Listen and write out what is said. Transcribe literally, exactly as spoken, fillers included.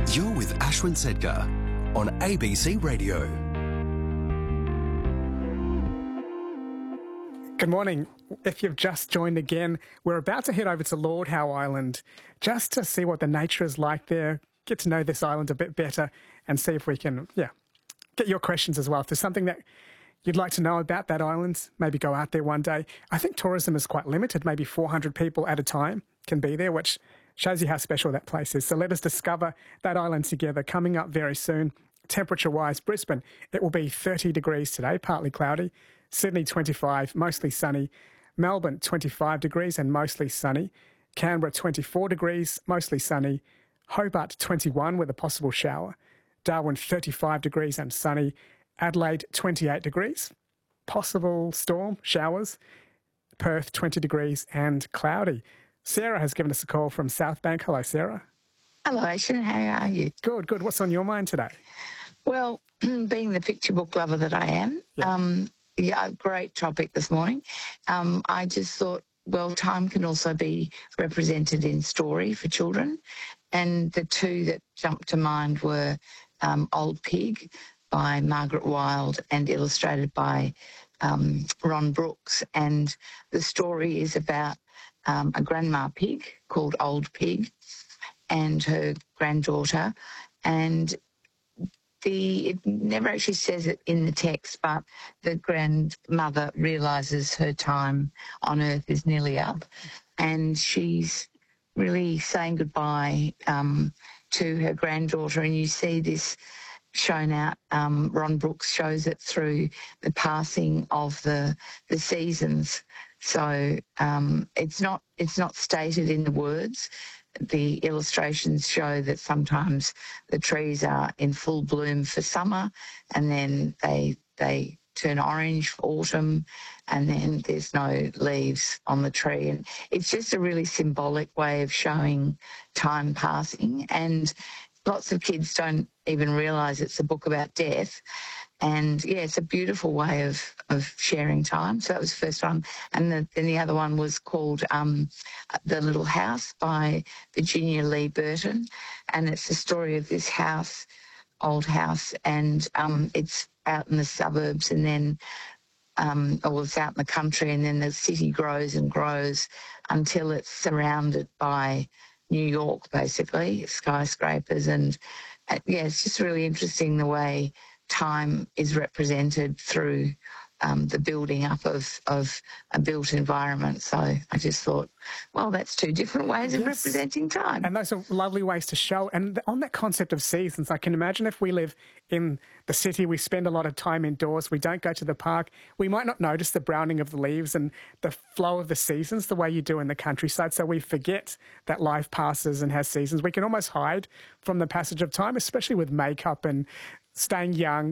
You're with Ashwin Sedgar on A B C Radio. Good morning. If you've just joined again, we're about to head over to Lord Howe Island just to see what the nature is like there, get to know this island a bit better and see if we can, yeah, get your questions as well. If there's something that you'd like to know about that island, maybe go out there one day. I think tourism is quite limited, maybe four hundred people at a time can be there, which shows you how special that place is. So let us discover that island together. Coming up very soon, temperature-wise, Brisbane, it will be thirty degrees today, partly cloudy. Sydney, twenty-five, mostly sunny. Melbourne, twenty-five degrees and mostly sunny. Canberra, twenty-four degrees, mostly sunny. Hobart, twenty-one with a possible shower. Darwin, thirty-five degrees and sunny. Adelaide, twenty-eight degrees, possible storm, showers. Perth, twenty degrees and cloudy. Sarah has given us a call from South Bank. Hello, Sarah. Hello, Ashwin. How are you? Good, good. What's on your mind today? Well, being the picture book lover that I am, Yeah. um, yeah, great topic this morning. Um, I just thought, well, time can also be represented in story for children. And the two that jumped to mind were um, Old Pig by Margaret Wilde and illustrated by um, Ron Brooks. And the story is about um, a grandma pig called Old Pig and her granddaughter. And the it never actually says it in the text, but the grandmother realises her time on earth is nearly up, and she's really saying goodbye um, to her granddaughter. And you see this shown out. Um, Ron Brooks shows it through the passing of the the seasons. So um, it's not it's not stated in the words. The illustrations show that sometimes the trees are in full bloom for summer, and then they they turn orange for autumn, and then there's no leaves on the tree. And it's just a really symbolic way of showing time passing. And lots of kids don't even realise it's a book about death. And, yeah, it's a beautiful way of, of sharing time. So that was the first one. And the, then the other one was called um, The Little House by Virginia Lee Burton. And it's the story of this house, old house, and um, it's out in the suburbs and then, um, or it's out in the country, and then the city grows and grows until it's surrounded by New York, basically, skyscrapers. And, uh, yeah, it's just really interesting the way time is represented through um, the building up of, of a built environment. So I just thought, well, that's two different ways of Yes. representing time. And those are lovely ways to show. And on that concept of seasons, I can imagine if we live in the city, we spend a lot of time indoors, we don't go to the park, we might not notice the browning of the leaves and the flow of the seasons the way you do in the countryside. So we forget that life passes and has seasons. We can almost hide from the passage of time, especially with makeup and staying young.